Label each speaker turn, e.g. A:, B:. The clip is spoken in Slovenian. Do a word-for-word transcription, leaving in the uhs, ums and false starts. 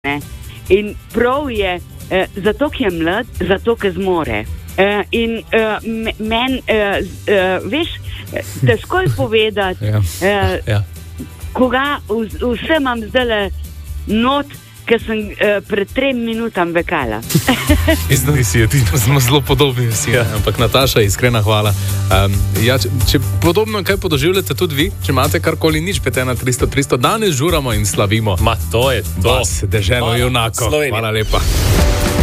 A: Ne? In prav je, eh, zato ker je mlad, zato ker zmore. Uh, in uh, meni, uh, uh, veš, težko je povedati,
B: Ja.
A: uh,
B: Ja.
A: koga v- vse imam zdaj not, ker sem uh, pred trem minutam bekala.
B: Mislim, da si edino, smo zelo podobni vsi. Ja. Ampak Nataša, iskrena hvala. Um, ja, če, če podobno kaj podoživljate tudi vi, če imate karkoli nič, pete na tristo tristo, danes žuramo in slavimo.
C: Ma to je to.
B: Vas, deželo
C: Hvala,
B: junako.
C: Slovenija.
B: Hvala lepa.